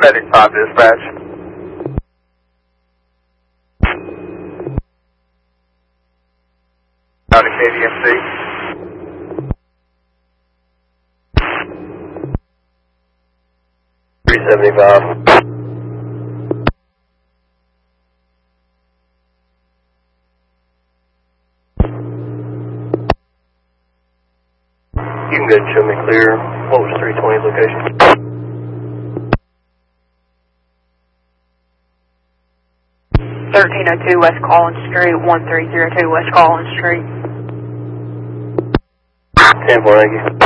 Medic 5 dispatch. Out of KDMC. $375. You can go and show me clear. What was 320 location? 1302 West Collins Street, 1302 West Collins Street. 10-4, thank you.